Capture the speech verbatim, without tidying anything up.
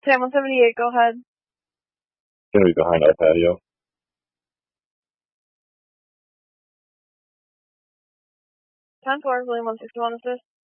Sam one seventy-eight, go ahead. Gonna be behind our patio. ten four, William one sixty-one assist.